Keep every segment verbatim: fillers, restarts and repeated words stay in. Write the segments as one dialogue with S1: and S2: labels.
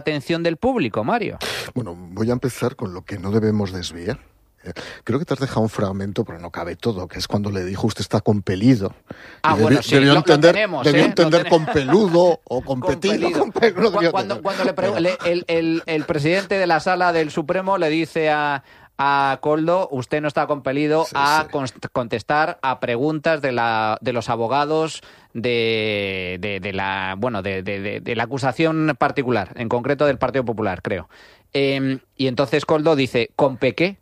S1: atención del público, Mario?
S2: Bueno, voy a empezar con lo que no debemos desviar. Creo que te has dejado un fragmento, pero no cabe todo, que es cuando le dijo usted está compelido.
S1: Ah,
S2: debi-
S1: bueno, sí,
S2: debió
S1: lo,
S2: entender,
S1: lo tenemos,
S2: debió
S1: ¿eh?
S2: entender
S1: Lo
S2: con peludo o competido. Con peludo,
S1: cuando, cuando, cuando le pregun- le, el, el, el presidente de la Sala del Supremo le dice a, a Koldo, usted no está compelido
S2: Sí,
S1: a
S2: sí.
S1: const- contestar a preguntas de, la, de los abogados de, de, de la bueno de, de, de, de la acusación particular, en concreto del Partido Popular, creo. Eh, y entonces Koldo dice, ¿compe qué?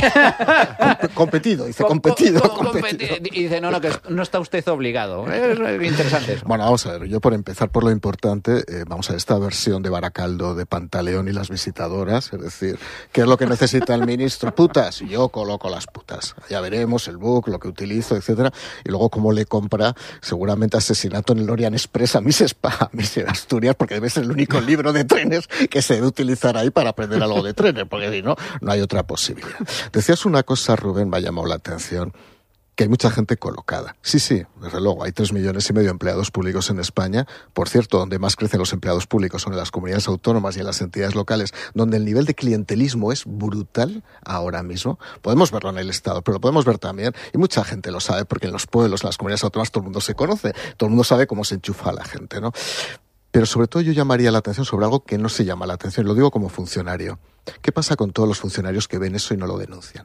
S2: Compe- competido, dice
S1: Com-
S2: competido,
S1: com-
S2: competido.
S1: competi- Y dice, no, no, que no está usted obligado. Es interesante eso.
S2: Bueno, vamos a ver, yo por empezar por lo importante, eh, vamos a ver esta versión de Baracaldo de Pantaleón y las visitadoras, es decir, ¿qué es lo que necesita el ministro? Putas, y yo coloco las putas. Ya veremos el book, lo que utilizo, etcétera, y luego cómo le compra seguramente Asesinato en el Orient Express a Miss Spa, a Miss Asturias, porque debe ser el único libro de trenes que se debe utilizar ahí para aprender algo de trenes, porque si no, no hay otra posibilidad. Decías una cosa, Rubén, me ha llamado la atención, que hay mucha gente colocada. Sí, sí, desde luego, hay tres millones y medio de empleados públicos en España. Por cierto, donde más crecen los empleados públicos son en las comunidades autónomas y en las entidades locales, donde el nivel de clientelismo es brutal ahora mismo. Podemos verlo en el Estado, pero lo podemos ver también, y mucha gente lo sabe, porque en los pueblos, en las comunidades autónomas, todo el mundo se conoce, todo el mundo sabe cómo se enchufa a la gente, ¿no? Pero sobre todo yo llamaría la atención sobre algo que no se llama la atención, lo digo como funcionario. ¿Qué pasa con todos los funcionarios que ven eso y no lo denuncian?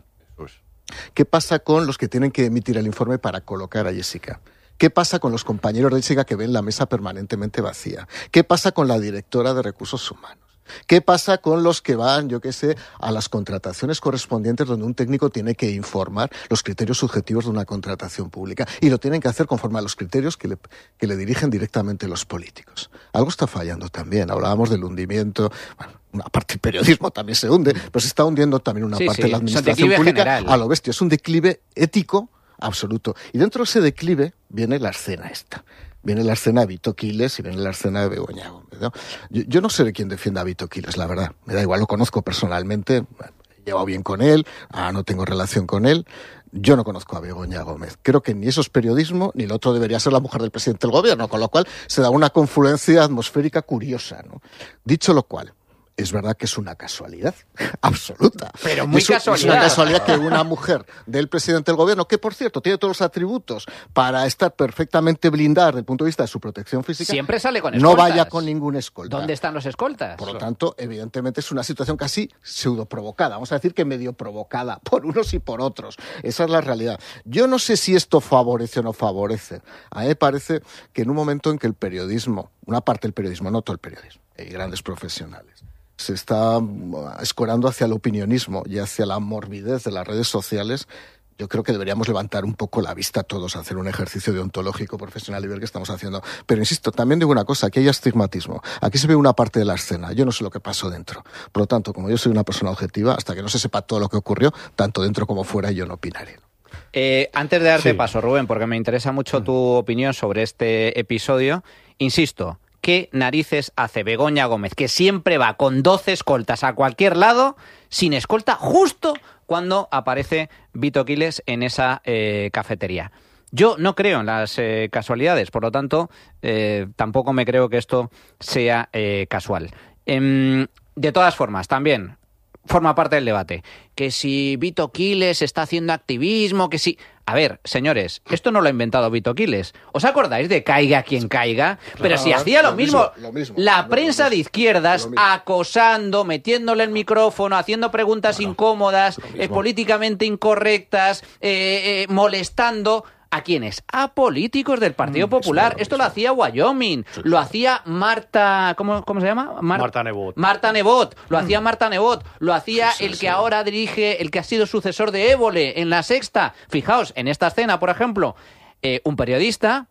S2: ¿Qué pasa con los que tienen que emitir el informe para colocar a Jessica? ¿Qué pasa con los compañeros de Jessica que ven la mesa permanentemente vacía? ¿Qué pasa con la directora de Recursos Humanos? ¿Qué pasa con los que van, yo qué sé, a las contrataciones correspondientes donde un técnico tiene que informar los criterios subjetivos de una contratación pública? Y lo tienen que hacer conforme a los criterios que le, que le dirigen directamente los políticos. Algo está fallando también. Hablábamos del hundimiento. Bueno, una parte del periodismo también se hunde, pero se está hundiendo también una
S1: Sí,
S2: parte
S1: sí,
S2: de la
S1: es un
S2: administración
S1: declive
S2: pública
S1: general.
S2: a lo bestia. Es un declive ético absoluto. Y dentro de ese declive viene la escena esta. Viene la escena de Vito Quiles y viene la escena de Begoña Gómez, ¿no? Yo, yo no sé de quién defienda a Vito Quiles, la verdad. Me da igual, lo conozco personalmente. Bueno, he llevado bien con él, ah, no tengo relación con él. Yo no conozco a Begoña Gómez. Creo que ni eso es periodismo, ni lo otro debería ser la mujer del presidente del gobierno, con lo cual se da una confluencia atmosférica curiosa, ¿no? Dicho lo cual, es verdad que es una casualidad absoluta.
S1: Pero muy
S2: es, un-
S1: casualidad.
S2: Es una casualidad que una mujer del presidente del gobierno, que por cierto tiene todos los atributos para estar perfectamente blindada desde el punto de vista de su protección física,
S1: Siempre sale con
S2: no
S1: escoltas.
S2: vaya con ningún escolta.
S1: ¿Dónde están los escoltas?
S2: Por lo tanto, evidentemente es una situación casi pseudo provocada. Vamos a decir que medio provocada por unos y por otros. Esa es la realidad. Yo no sé si esto favorece o no favorece. A mí me parece que en un momento en que el periodismo, una parte del periodismo, no todo el periodismo, hay grandes profesionales, se está escorando hacia el opinionismo y hacia la morbidez de las redes sociales, yo creo que deberíamos levantar un poco la vista todos, hacer un ejercicio deontológico profesional y ver qué estamos haciendo. Pero insisto, también digo una cosa, aquí hay astigmatismo. Aquí se ve una parte de la escena, yo no sé lo que pasó dentro. Por lo tanto, como yo soy una persona objetiva, hasta que no se sepa todo lo que ocurrió, tanto dentro como fuera, yo no opinaré.
S1: Eh, antes de darte
S3: Sí.
S1: paso, Rubén, porque me interesa mucho tu opinión sobre este episodio, insisto, ¿qué narices hace Begoña Gómez, que siempre va con doce escoltas a cualquier lado, sin escolta, justo cuando aparece Vito Quiles en esa eh, cafetería? Yo no creo en las eh, casualidades, por lo tanto, eh, tampoco me creo que esto sea eh, casual. Em, de todas formas, también forma parte del debate. Que si Vito Quiles está haciendo activismo, que si... A ver, señores, esto no lo ha inventado Vito Quiles. ¿Os acordáis de caiga quien caiga? Pero
S2: Claro,
S1: si hacía lo,
S2: lo
S1: mismo,
S2: mismo, lo mismo,
S1: la
S2: lo
S1: prensa
S2: mismo,
S1: de izquierdas,
S2: lo mismo.
S1: acosando, metiéndole el micrófono, haciendo preguntas incómodas,
S2: lo
S1: eh,
S2: mismo.
S1: políticamente incorrectas, eh, eh, molestando... ¿A quiénes? A políticos del Partido
S2: Mm,
S1: Popular.
S2: eso es lo
S1: Esto lo
S2: mismo.
S1: hacía Wyoming,
S2: Sí,
S1: lo
S2: sí.
S1: hacía Marta... ¿Cómo, cómo se llama? Mar-
S3: Marta Nebot.
S1: Marta Nebot, lo hacía Marta Nebot, lo hacía
S2: Sí, sí,
S1: el que
S2: sí.
S1: ahora dirige, el que ha sido sucesor de Évole en La Sexta. Fijaos, en esta escena, por ejemplo, eh, un periodista,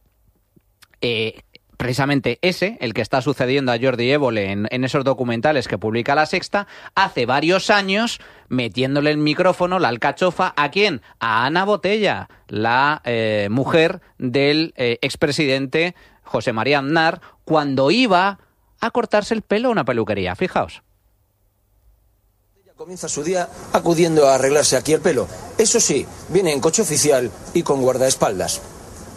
S1: eh, precisamente ese, el que está sucediendo a Jordi Évole en, en esos documentales que publica La Sexta, hace varios años metiéndole el micrófono, la alcachofa, ¿a quién? A Ana Botella, la eh, mujer del eh, expresidente José María Aznar, cuando iba a cortarse el pelo a una peluquería. Fijaos.
S4: Comienza su día acudiendo a arreglarse aquí el pelo. Eso sí, viene en coche oficial y con guardaespaldas.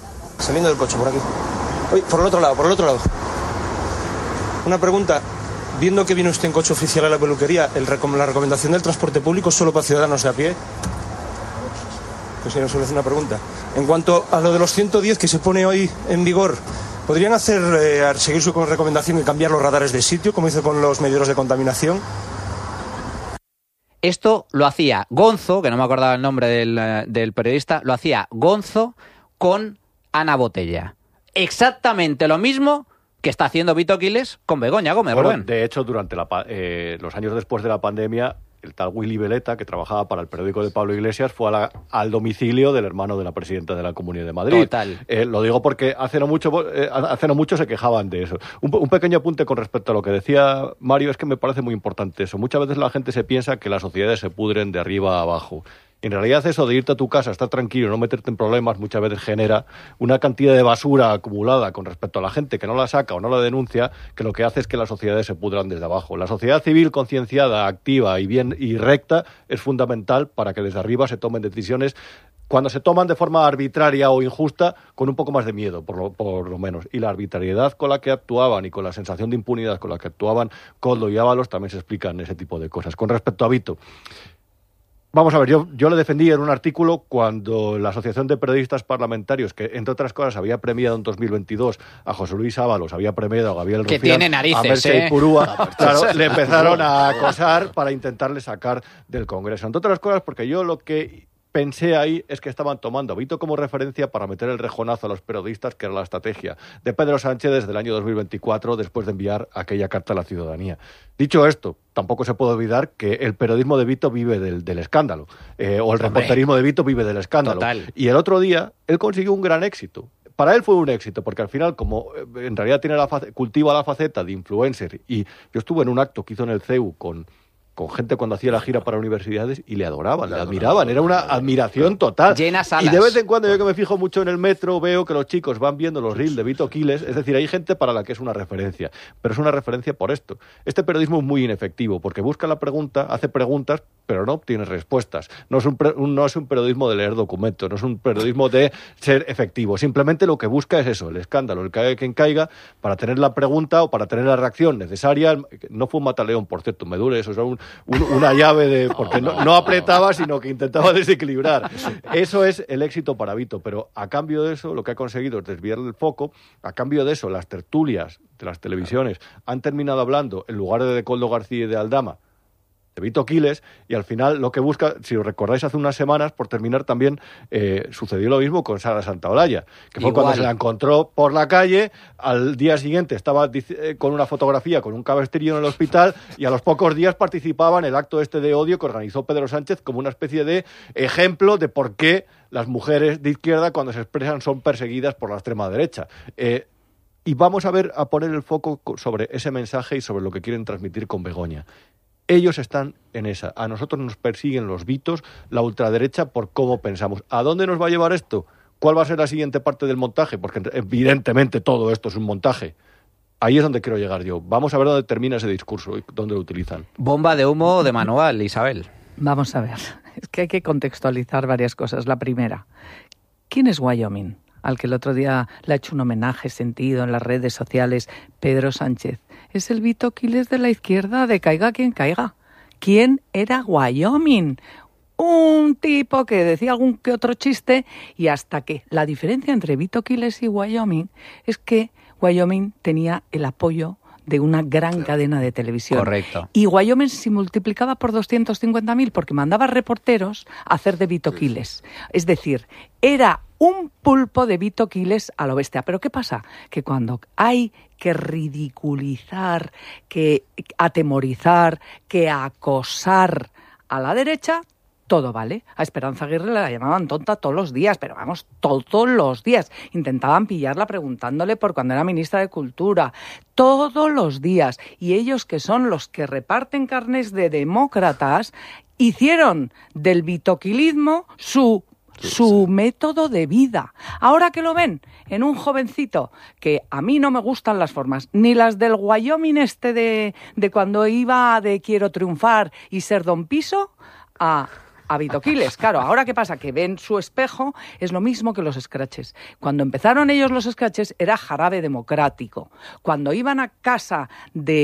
S4: Saliendo del coche por aquí. Uy, por el otro lado, por el otro lado. Una pregunta. viendo que viene usted en coche oficial a la peluquería, el recom- la recomendación del transporte público solo para ciudadanos de a pie. Pues si no suele hacer una pregunta. En cuanto a lo de los ciento diez que se pone hoy en vigor, ¿podrían hacer eh, seguir su recomendación y cambiar los radares de sitio, como hizo con los medidores de contaminación?
S1: Esto lo hacía Gonzo, que no me acordaba el nombre del, del periodista, lo hacía Gonzo con Ana Botella. Exactamente lo mismo que está haciendo Vito Quiles con Begoña Gómez.
S3: Bueno,
S1: Rubén.
S3: de hecho, durante la, eh, los años después de la pandemia, el tal Willy Veleta, que trabajaba para el periódico de Pablo Iglesias, fue a la, al domicilio del hermano de la presidenta de la Comunidad de Madrid.
S1: Total.
S3: Eh, lo digo porque hace no mucho eh, hace no mucho se quejaban de eso. Un, un pequeño apunte con respecto a lo que decía Mario, es que me parece muy importante eso. Muchas veces la gente se piensa que las sociedades se pudren de arriba a abajo. En realidad eso de irte a tu casa, estar tranquilo, no meterte en problemas, muchas veces genera una cantidad de basura acumulada con respecto a la gente que no la saca o no la denuncia, que lo que hace es que las sociedades se pudran desde abajo. La sociedad civil concienciada, activa y bien y recta es fundamental para que desde arriba se tomen decisiones, cuando se toman de forma arbitraria o injusta, con un poco más de miedo, por lo, por lo menos. Y la arbitrariedad con la que actuaban y con la sensación de impunidad con la que actuaban Koldo y Ábalos también se explican ese tipo de cosas. Con respecto a Vito, vamos a ver, yo, yo le defendí en un artículo cuando la Asociación de Periodistas Parlamentarios, que entre otras cosas había premiado en dos mil veintidós a José Luis Ábalos, había premiado a Gabriel
S1: que
S3: Rufián,
S1: tiene narices,
S3: a Mercè
S1: ¿eh?
S3: Purúa, claro, le empezaron a acosar para intentarle sacar del Congreso. Entre otras cosas porque yo lo que pensé ahí es que estaban tomando a Vito como referencia para meter el rejonazo a los periodistas, que era la estrategia de Pedro Sánchez desde el año dos mil veinticuatro, después de enviar aquella carta a la ciudadanía. Dicho esto, tampoco se puede olvidar que el periodismo de Vito vive del, del escándalo, eh, o el
S1: Hombre,
S3: reporterismo de Vito vive del escándalo.
S1: Total.
S3: Y el otro día, él consiguió un gran éxito. Para él fue un éxito, porque al final, como en realidad tiene la face, cultiva la faceta de influencer, y yo estuve en un acto que hizo en el C E U con... con gente cuando hacía la gira para universidades y le adoraban, le, le admiraban, era una admiración total.
S1: Llenas salas.
S3: Y de vez en cuando, yo que me fijo mucho en el metro, veo que los chicos van viendo los reels de Vito Quiles, es decir, hay gente para la que es una referencia, pero es una referencia por esto. Este periodismo es muy inefectivo, porque busca la pregunta, hace preguntas, pero no obtiene respuestas. No es un, pre- un, no es un periodismo de leer documentos, no es un periodismo de ser efectivo. Simplemente lo que busca es eso, el escándalo, el caiga quien caiga, para tener la pregunta o para tener la reacción necesaria. No fue un mataleón, por cierto, me duele eso, es un Un, una llave de... porque no, no apretaba, sino que intentaba desequilibrar. Eso es el éxito para Vito, pero a cambio de eso lo que ha conseguido es desviar el foco. A cambio de eso, las tertulias de las televisiones han terminado hablando, en lugar de, de Koldo García y de Aldama, de Vito Quiles, y al final lo que busca, si os recordáis hace unas semanas, por terminar también, eh, sucedió lo mismo con Sara Santaolalla, que fue Igual. cuando se la encontró por la calle, al día siguiente estaba eh, con una fotografía, con un cabestrillo en el hospital, y a los pocos días participaba en el acto este de odio que organizó Pedro Sánchez como una especie de ejemplo de por qué las mujeres de izquierda, cuando se expresan, son perseguidas por la extrema derecha. Eh, y vamos a ver, a poner el foco sobre ese mensaje y sobre lo que quieren transmitir con Begoña. Ellos están en esa. A nosotros nos persiguen los Vitos, la ultraderecha, por cómo pensamos. ¿A dónde nos va a llevar esto? ¿Cuál va a ser la siguiente parte del montaje? Porque evidentemente todo esto es un montaje. Ahí es donde quiero llegar yo. Vamos a ver dónde termina ese discurso y dónde lo utilizan.
S1: Bomba de humo de manual, Isabel.
S5: Vamos a ver. Es que hay que contextualizar varias cosas. La primera, ¿quién es Wyoming? Al que el otro día le ha hecho un homenaje sentido en las redes sociales Pedro Sánchez. Es el Vito Quiles de la izquierda, de caiga quien caiga. ¿Quién era Wyoming? Un tipo que decía algún que otro chiste, y hasta que la diferencia entre Vito Quiles y Wyoming es que Wyoming tenía el apoyo de una gran cadena de televisión.
S1: Correcto.
S5: Y Wyoming se multiplicaba por doscientos cincuenta mil porque mandaba reporteros a hacer de Vito Quiles. Es decir, era un pulpo de Vito Quiles a lo bestia. Pero ¿qué pasa? Que cuando hay que ridiculizar, que atemorizar, que acosar a la derecha, todo vale. A Esperanza Aguirre la llamaban tonta todos los días, pero vamos, todos los días. Intentaban pillarla preguntándole por cuando era ministra de Cultura. Todos los días. Y ellos, que son los que reparten carnes de demócratas, hicieron del vitoquilismo su... su método de vida. Ahora que lo ven en un jovencito, que a mí no me gustan las formas, ni las del Wyoming este de, de cuando iba de quiero triunfar y ser don Piso, a... a Vito Quiles. Claro, ahora ¿qué pasa? Que ven su espejo, es lo mismo que los scratches. Cuando empezaron ellos los scratches era jarabe democrático. Cuando iban a casa de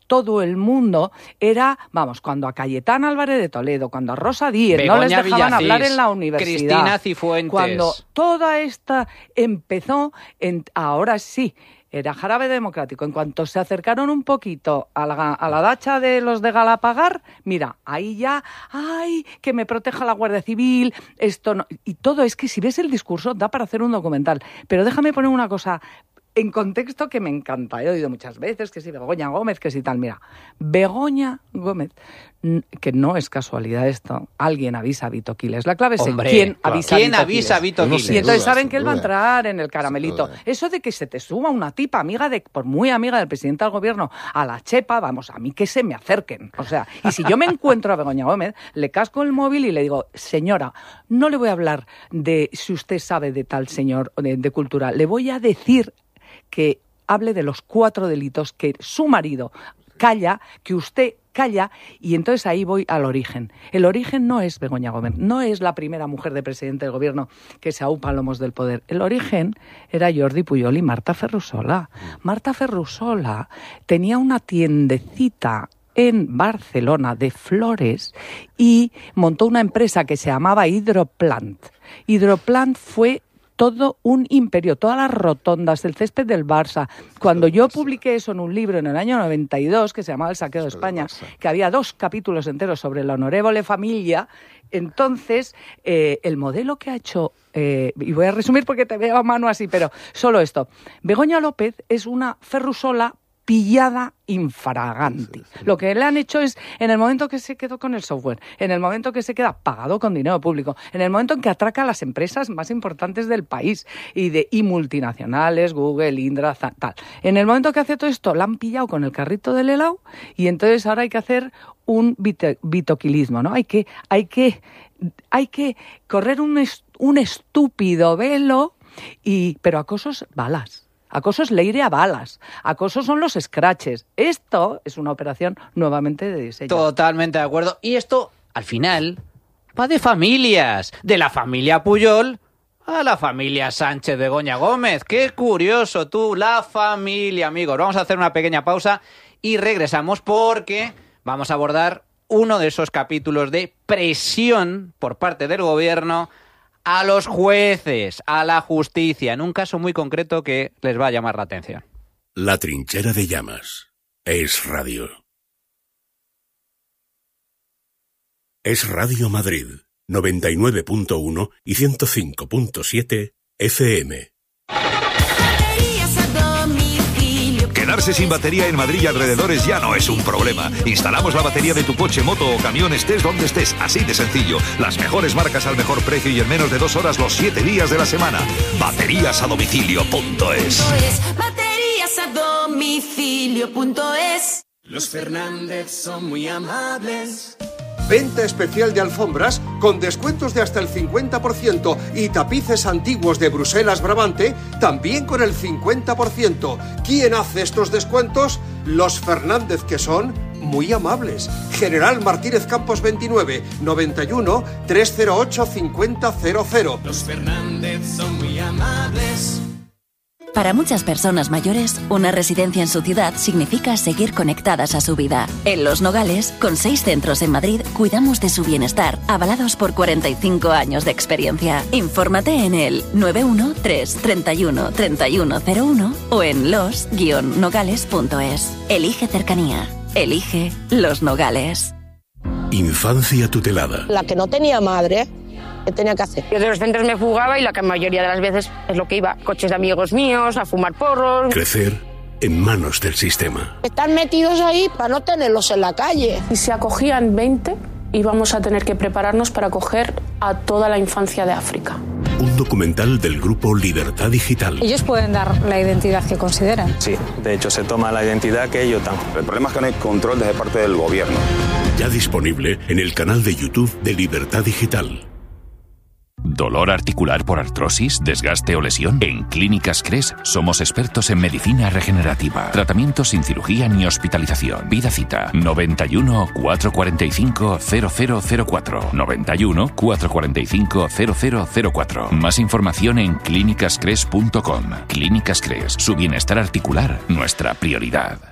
S5: todo el mundo era, vamos, cuando a Cayetana Álvarez de Toledo, cuando a Rosa Díez
S1: Begoña
S5: no les dejaban
S1: Villacís,
S5: hablar en la universidad.
S1: Cristina Cifuentes.
S5: Cuando toda esta empezó, en, ahora sí, era jarabe democrático. En cuanto se acercaron un poquito a la, a la dacha de los de Galapagar, mira, ahí ya, ay, que me proteja la Guardia Civil, esto no... Y todo es que si ves el discurso da para hacer un documental. Pero déjame poner una cosa en contexto que me encanta. He oído muchas veces que si Begoña Gómez, que si tal. Mira, Begoña Gómez, que no es casualidad esto, alguien avisa a Vito Quiles. La clave es
S1: Hombre,
S5: quién
S1: claro.
S5: avisa
S1: ¿Quién
S5: a Vito
S1: avisa a
S5: Quiles?
S1: Vito Quiles?
S5: Y entonces
S2: duda,
S5: saben
S2: sin
S5: que él va a
S2: duda.
S5: entrar en el caramelito.
S2: Sin duda.
S5: Eso de que se te suba una tipa amiga de, por muy amiga del presidente del gobierno, a la chepa, vamos, a mí que se me acerquen. O sea, y si yo me encuentro a Begoña Gómez, le casco el móvil y le digo, señora, no le voy a hablar de si usted sabe de tal señor de, de cultura, le voy a decir que hable de los cuatro delitos que su marido calla, que usted calla, y entonces ahí voy al origen. El origen no es Begoña Gómez, no es la primera mujer de presidente del gobierno que se aupa a lomos del poder. El origen era Jordi Pujol y Marta Ferrusola. Marta Ferrusola tenía una tiendecita en Barcelona de flores y montó una empresa que se llamaba Hidroplant. Hidroplant fue todo un imperio, todas las rotondas, el césped del Barça. Cuando yo publiqué eso en un libro en el año noventa y dos, que se llamaba El saqueo de España, que había dos capítulos enteros sobre la honorevole familia, entonces eh, el modelo que ha hecho, eh, y voy a resumir porque te veo a mano así, pero solo esto. Begoña López es una Ferrusola pillada infraganti. Sí, sí. Lo que le han hecho es, en el momento que se quedó con el software, en el momento que se queda pagado con dinero público, en el momento en que atraca a las empresas más importantes del país y, de, y multinacionales, Google, Indra, tal. En el momento que hace todo esto, la han pillado con el carrito del helado y entonces ahora hay que hacer un vito, vitoquilismo, ¿no? Hay que, hay que, hay que correr un, est, un estúpido velo, y, pero acosos balas. Acoso es leire a balas. Acoso son los scratches. Esto es una operación nuevamente de diseño.
S1: Totalmente de acuerdo. Y esto, al final, va de familias. De la familia Pujol a la familia Sánchez Begoña Gómez. Qué curioso tú, la familia, amigos. Vamos a hacer una pequeña pausa y regresamos porque vamos a abordar uno de esos capítulos de presión por parte del gobierno a los jueces, a la justicia, en un caso muy concreto que les va a llamar la atención.
S6: La trinchera de llamas. Es Radio. Es Radio Madrid, noventa y nueve punto uno y ciento cinco punto siete F M.
S7: Quedarse sin batería en Madrid y alrededores ya no es un problema. Instalamos la batería de tu coche, moto o camión, estés donde estés, así de sencillo. Las mejores marcas al mejor precio y en menos de dos horas los siete días de la semana. Baterías a domicilio punto es.
S8: Baterías a domicilio punto es.
S9: Los Fernández son muy amables.
S10: Venta especial de alfombras con descuentos de hasta el cincuenta por ciento y tapices antiguos de Bruselas Brabante también con el cincuenta por ciento. ¿Quién hace estos descuentos? Los Fernández, que son muy amables. General Martínez Campos veintinueve, noventa y uno, trescientos ocho, cincuenta cero cero.
S9: Los Fernández son muy amables.
S11: Para muchas personas mayores, una residencia en su ciudad significa seguir conectadas a su vida. En Los Nogales, con seis centros en Madrid, cuidamos de su bienestar, avalados por cuarenta y cinco años de experiencia. Infórmate en el nueve uno tres, treinta y uno, treinta y uno cero uno o en los guion nogales punto es. Elige cercanía. Elige Los Nogales.
S6: Infancia tutelada.
S12: La que no tenía madre, ¿qué tenía que hacer?
S13: Yo de los centros me fugaba y la mayoría de las veces es lo que iba. Coches de amigos míos, a fumar porros.
S6: Crecer en manos del sistema.
S12: Están metidos ahí para no tenerlos en la calle.
S14: Si se acogían veinte, íbamos a tener que prepararnos para acoger a toda la infancia de África.
S6: Un documental del grupo Libertad Digital.
S15: Ellos pueden dar la identidad que consideren.
S16: Sí, de hecho se toma la identidad que ellos dan.
S17: El problema es que no hay control desde parte del gobierno.
S6: Ya disponible en el canal de YouTube de Libertad Digital.
S18: ¿Dolor articular por artrosis, desgaste o lesión? En Clínicas Cres somos expertos en medicina regenerativa. Tratamiento sin cirugía ni hospitalización. Vida cita noventa y uno, cuatrocientos cuarenta y cinco, cero cero cero cuatro. noventa y uno, cuatrocientos cuarenta y cinco, cero cero cero cuatro. Más información en clínicas cres punto com. Clínicas Cres, su bienestar articular, nuestra prioridad.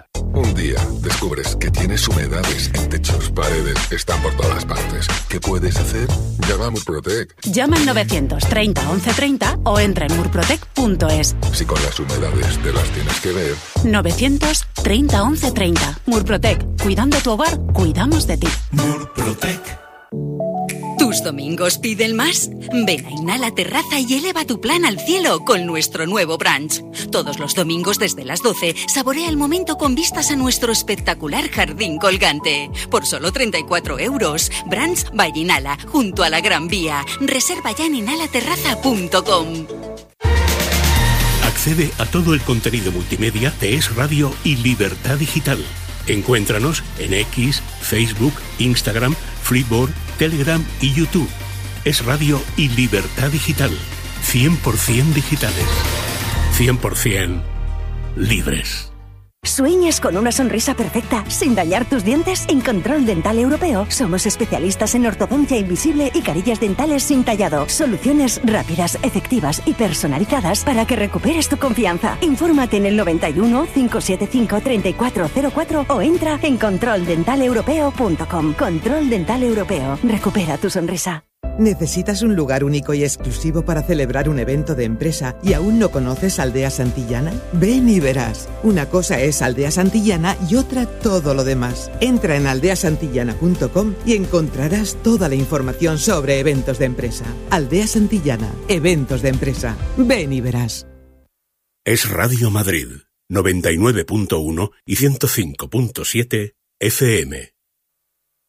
S19: Un día descubres que tienes humedades en techos, paredes, están por todas partes. ¿Qué puedes hacer? Llama a Murprotec.
S20: Llama al novecientos treinta once treinta o entra en murprotec punto es.
S19: Si con las humedades te las tienes que ver.
S20: novecientos treinta once treinta. Murprotec. Cuidando tu hogar, cuidamos de ti.
S21: Murprotec.
S22: ¿Tus domingos piden más? Ven a Inhala Terraza y eleva tu plan al cielo con nuestro nuevo brunch. Todos los domingos desde las doce, saborea el momento con vistas a nuestro espectacular jardín colgante. Por solo treinta y cuatro euros. Brunch by Inhala, junto a la Gran Vía. Reserva ya en inhala terraza punto com.
S6: Accede a todo el contenido multimedia de Es Radio y Libertad Digital. Encuéntranos en X, Facebook, Instagram, Flipboard, Telegram y YouTube. Es Radio y Libertad Digital. cien por ciento digitales. cien por ciento libres.
S23: ¿Sueñas con una sonrisa perfecta sin dañar tus dientes? En Control Dental Europeo somos especialistas en ortodoncia invisible y carillas dentales sin tallado. Soluciones rápidas, efectivas y personalizadas para que recuperes tu confianza. Infórmate en el noventa y uno, cinco siete cinco, treinta y cuatro cero cuatro o entra en control dental europeo punto com. Control Dental Europeo. Recupera tu sonrisa.
S24: ¿Necesitas un lugar único y exclusivo para celebrar un evento de empresa y aún no conoces Aldea Santillana? Ven y verás. Una cosa es Aldea Santillana y otra todo lo demás. Entra en aldea santillana punto com y encontrarás toda la información sobre eventos de empresa. Aldea Santillana, eventos de empresa. Ven y verás.
S6: Es Radio Madrid, noventa y nueve punto uno y ciento cinco punto siete F M.